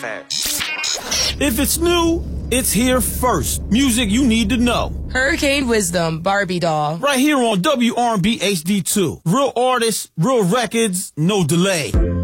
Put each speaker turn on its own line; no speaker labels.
If it's new, it's here first. Music you need to know.
Hurricane Wisdom, Barbie Doll.
Right here on WRB HD2. Real artists, real records, no delay.